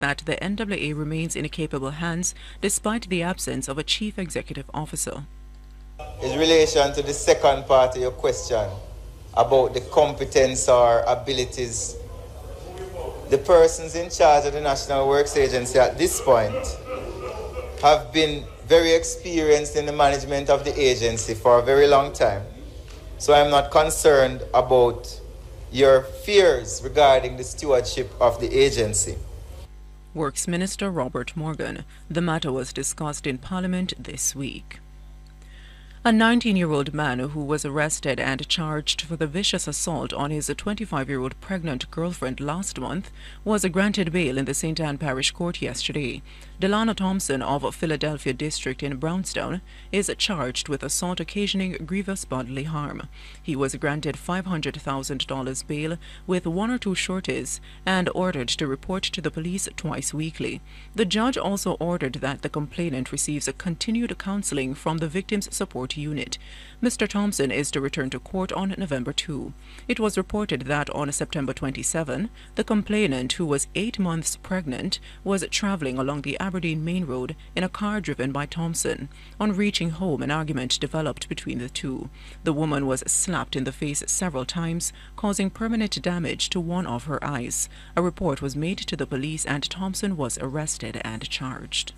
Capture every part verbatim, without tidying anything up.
that the N double A remains in capable hands despite the absence of a chief executive officer. In relation to the second part of your question about the competence or abilities, the persons in charge of the National Works Agency at this point have been very experienced in the management of the agency for a very long time. So I'm not concerned about your fears regarding the stewardship of the agency. Works Minister Robert Morgan. The matter was discussed in Parliament this week. A nineteen-year-old man who was arrested and charged for the vicious assault on his twenty-five-year-old pregnant girlfriend last month was granted bail in the Saint Anne Parish Court yesterday. Delano Thompson of Philadelphia District in Brownstown is charged with assault occasioning grievous bodily harm. He was granted five hundred thousand dollars bail with one or two sureties and ordered to report to the police twice weekly. The judge also ordered that the complainant receives a continued counseling from the Victims Support Unit. Mister Thompson is to return to court on November second. It was reported that on September twenty-seventh, the complainant, who was eight months pregnant, was traveling along the Aberdeen Main Road in a car driven by Thompson. On reaching home, an argument developed between the two. The woman was slapped in the face several times, causing permanent damage to one of her eyes. A report was made to the police and Thompson was arrested and charged.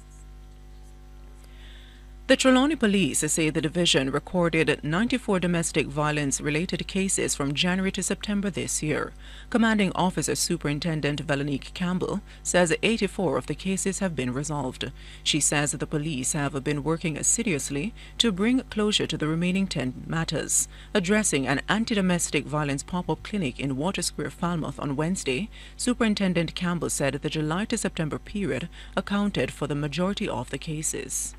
The Trelawney Police say the division recorded ninety-four domestic violence-related cases from January to September this year. Commanding Officer Superintendent Veronique Campbell says eighty-four of the cases have been resolved. She says the police have been working assiduously to bring closure to the remaining ten matters. Addressing an anti-domestic violence pop-up clinic in Water Square, Falmouth on Wednesday, Superintendent Campbell said the July to September period accounted for the majority of the cases.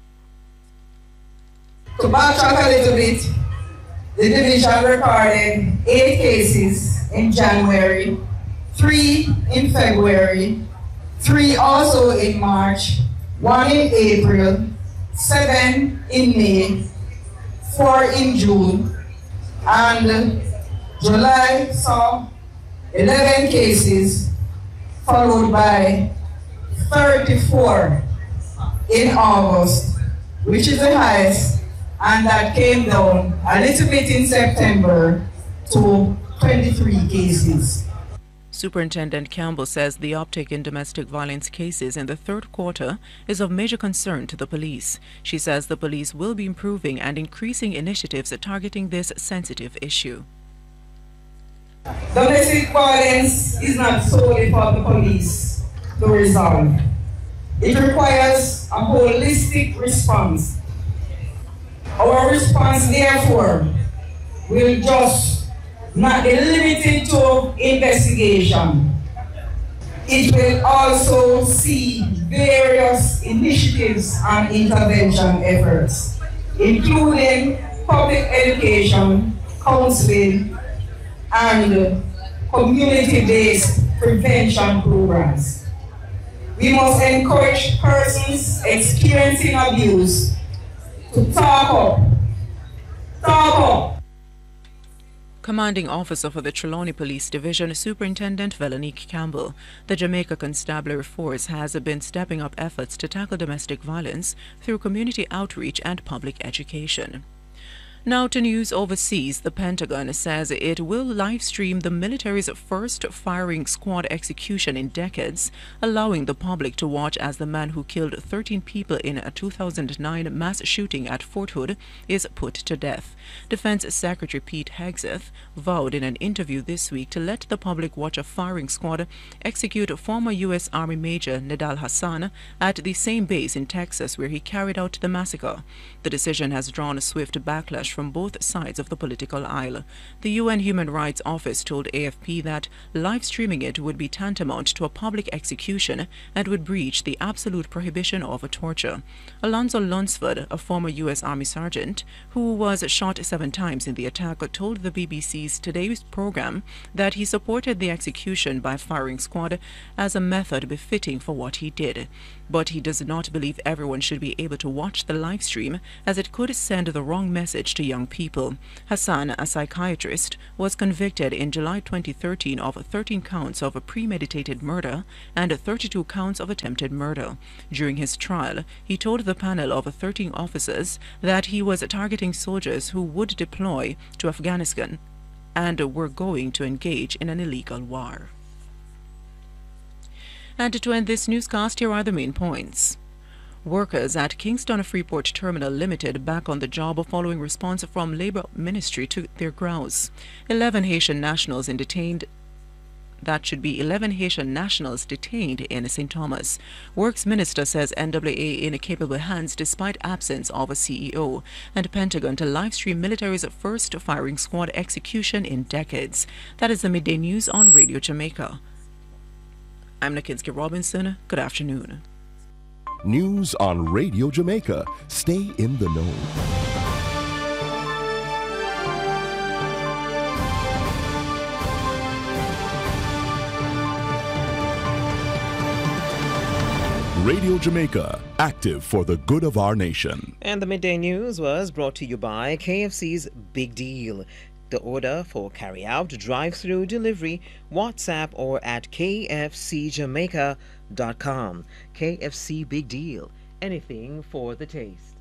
To backtrack a little bit, the division recorded eight cases in January, three in February, three also in March, one in April, seven in May, four in June, and July saw eleven cases, followed by thirty-four in August, which is the highest, and that came down a little bit in September to twenty-three cases. Superintendent Campbell says the uptick in domestic violence cases in the third quarter is of major concern to the police. She says the police will be improving and increasing initiatives targeting this sensitive issue. Domestic violence is not solely for the police to resolve. It requires a holistic response. Our response, therefore, will just not be limited to investigation. It will also see various initiatives and intervention efforts, including public education, counseling, and community-based prevention programs. We must encourage persons experiencing abuse to talk up. Talk up. Commanding Officer for the Trelawney Police Division, Superintendent Veronique Campbell. The Jamaica Constabulary Force has been stepping up efforts to tackle domestic violence through community outreach and public education. Now to news overseas. The Pentagon says it will live stream the military's first firing squad execution in decades, allowing the public to watch as the man who killed thirteen people in a two thousand nine mass shooting at Fort Hood is put to death. Defense Secretary Pete Hegseth vowed in an interview this week to let the public watch a firing squad execute former U S Army Major Nidal Hasan at the same base in Texas where he carried out the massacre. The decision has drawn a swift backlash from both sides of the political aisle. The U N Human Rights Office told A F P that live streaming it would be tantamount to a public execution and would breach the absolute prohibition of torture. Alonzo Lunsford, a former U S Army sergeant who was shot seven times in the attack, told the B B C's Today's program that he supported the execution by firing squad as a method befitting for what he did. But he does not believe everyone should be able to watch the live stream, as it could send the wrong message to young people. Hassan, a psychiatrist, was convicted in July twenty thirteen of thirteen counts of premeditated murder and thirty-two counts of attempted murder. During his trial, he told the panel of thirteen officers that he was targeting soldiers who would deploy to Afghanistan and were going to engage in an illegal war. And to end this newscast, here are the main points. Workers at Kingston Freeport Terminal Limited back on the job following response from Labour Ministry to their grouse. Eleven Haitian nationals in detained That should be eleven Haitian nationals detained in Saint Thomas. Works Minister says N W A in capable hands despite absence of a C E O. And Pentagon to livestream military's first firing squad execution in decades. That is the midday news on Radio Jamaica. I'm Nakinsky Robinson. Good afternoon. News on Radio Jamaica. Stay in the know. Radio Jamaica, active for the good of our nation. And the midday news was brought to you by K F C's Big Deal. The order for carry-out, drive-through delivery, WhatsApp or at k f c jamaica dot com. K F C Big Deal. Anything for the taste.